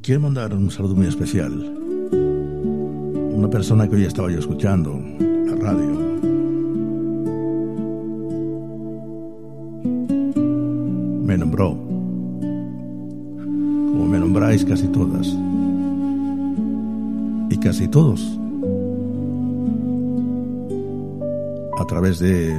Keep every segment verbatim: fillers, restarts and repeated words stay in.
quiero mandar un saludo muy especial. Una persona que hoy estaba yo escuchando la radio. Me nombró, como me nombráis casi todas y casi todos, a través de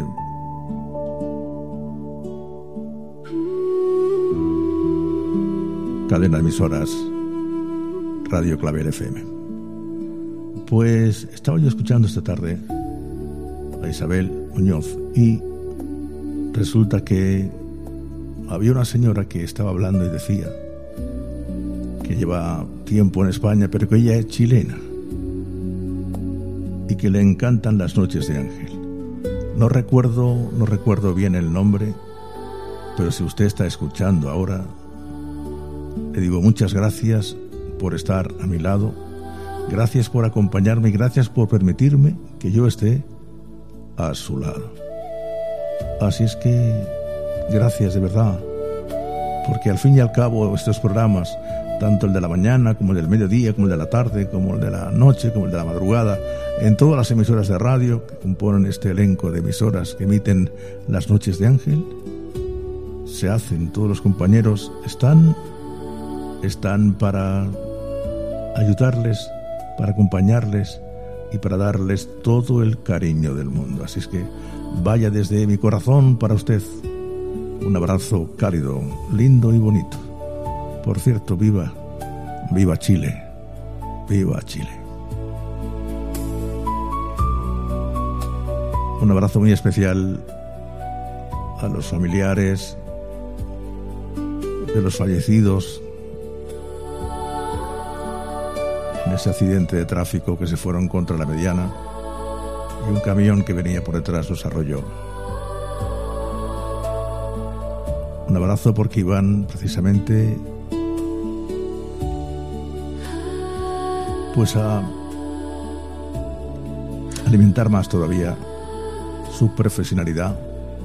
cadena de emisoras Radio Clavel F M. Pues estaba yo escuchando esta tarde a Isabel Muñoz y resulta que había una señora que estaba hablando y decía que lleva tiempo en España, pero que ella es chilena y que le encantan las noches de Ángel. No recuerdo, no recuerdo bien el nombre, pero si usted está escuchando ahora, le digo muchas gracias por estar a mi lado, gracias por acompañarme y gracias por permitirme que yo esté a su lado. Así es que gracias de verdad, porque al fin y al cabo estos programas, tanto el de la mañana como el del mediodía, como el de la tarde, como el de la noche, como el de la madrugada, en todas las emisoras de radio que componen este elenco de emisoras que emiten las noches de Ángel, se hacen, todos los compañeros están, están para ayudarles, para acompañarles y para darles todo el cariño del mundo. Así es que vaya desde mi corazón para usted un abrazo cálido, lindo y bonito. Por cierto, viva, viva Chile, viva Chile. Un abrazo muy especial a los familiares de los fallecidos en ese accidente de tráfico que se fueron contra la mediana y un camión que venía por detrás los arrolló. Un abrazo porque iban precisamente pues a alimentar más todavía su profesionalidad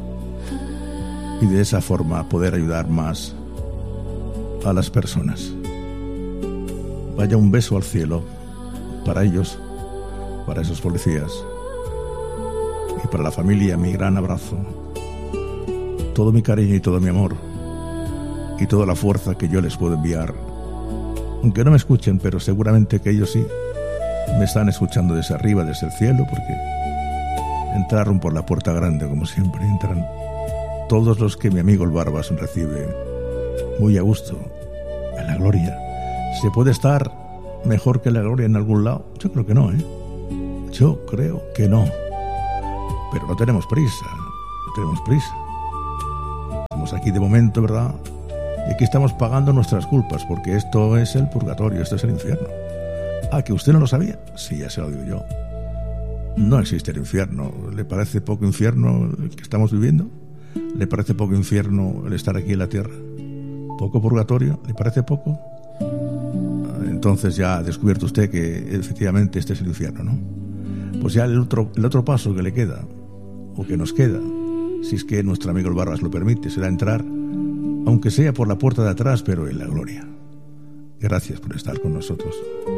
y de esa forma poder ayudar más a las personas. Vaya un beso al cielo para ellos, para esos policías y para la familia, mi gran abrazo, todo mi cariño y todo mi amor y toda la fuerza que yo les puedo enviar, aunque no me escuchen, pero seguramente que ellos sí me están escuchando desde arriba, desde el cielo, porque entraron por la puerta grande, como siempre entran todos los que mi amigo el Barbas recibe muy a gusto en la gloria. ¿Se puede estar mejor que la gloria en algún lado? Yo creo que no, ¿eh? Yo creo que no. Pero no tenemos prisa, no tenemos prisa. Estamos aquí de momento, ¿verdad? Y aquí estamos pagando nuestras culpas, porque esto es el purgatorio, esto es el infierno. Ah, ¿que usted no lo sabía? Sí, ya se lo digo yo. No existe el infierno. ¿Le parece poco infierno el que estamos viviendo? ¿Le parece poco infierno el estar aquí en la tierra? ¿Poco purgatorio? ¿Le parece poco? Entonces ya ha descubierto usted que efectivamente este es el infierno, ¿no? Pues ya el otro, el otro paso que le queda, o que nos queda, si es que nuestro amigo el Barbas lo permite, será entrar, aunque sea por la puerta de atrás, pero en la gloria. Gracias por estar con nosotros.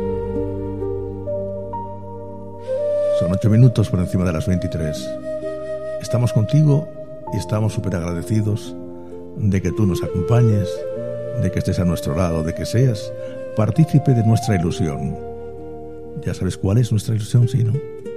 Son ocho minutos por encima de las veintitrés. Estamos contigo y estamos súper agradecidos de que tú nos acompañes, de que estés a nuestro lado, de que seas partícipe de nuestra ilusión. Ya sabes cuál es nuestra ilusión, ¿sí, no?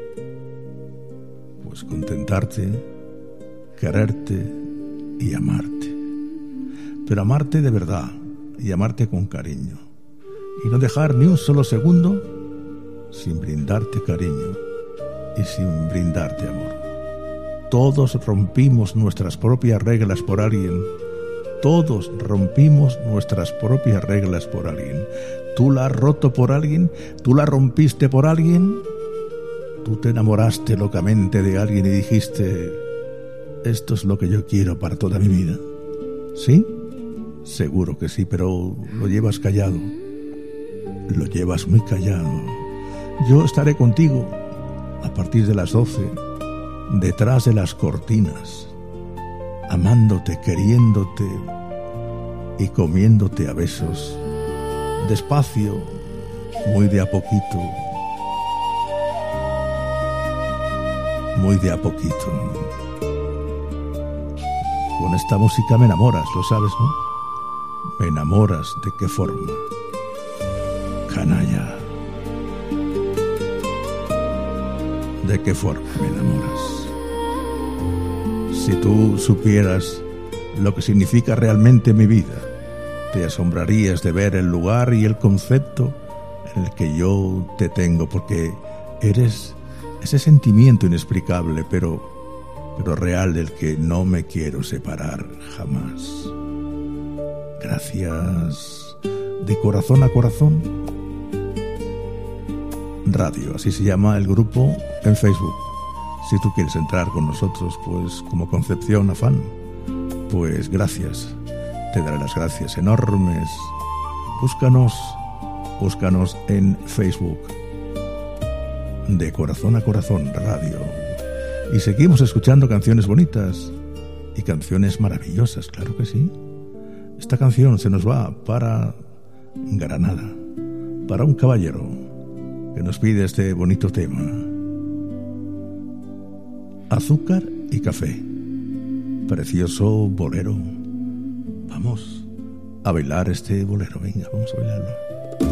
Pues contentarte, quererte y amarte. Pero amarte de verdad y amarte con cariño. Y no dejar ni un solo segundo sin brindarte cariño y sin brindarte amor. Todos rompimos nuestras propias reglas por alguien. Todos rompimos nuestras propias reglas por alguien. ¿Tú la has roto por alguien? ¿Tú la rompiste por alguien? ¿Tú te enamoraste locamente de alguien y dijiste, esto es lo que yo quiero para toda mi vida? ¿Sí? Seguro que sí, pero lo llevas callado. Lo llevas muy callado. Yo estaré contigo a partir de las doce, detrás de las cortinas, amándote, queriéndote y comiéndote a besos despacio, muy de a poquito, muy de a poquito. Con esta música me enamoras, lo sabes, ¿no? Me enamoras, ¿de qué forma? Canalla. ¿De qué forma me enamoras? Si tú supieras lo que significa realmente mi vida, te asombrarías de ver el lugar y el concepto en el que yo te tengo, porque eres ese sentimiento inexplicable, pero, pero real, del que no me quiero separar jamás. Gracias de corazón a corazón. Radio, así se llama el grupo en Facebook. Si tú quieres entrar con nosotros, pues como Concepción Afán, pues gracias. Te daré las gracias enormes. Búscanos, búscanos en Facebook. De corazón a corazón, radio. Y seguimos escuchando canciones bonitas y canciones maravillosas, claro que sí. Esta canción se nos va para Granada, para un caballero que nos pide este bonito tema. Azúcar y café. Precioso bolero. Vamos a bailar este bolero, venga, vamos a bailarlo.